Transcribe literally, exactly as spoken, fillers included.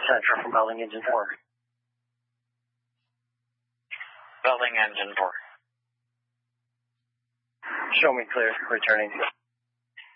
Central from Belding Engine four. Belding Engine four. Show me clear, returning.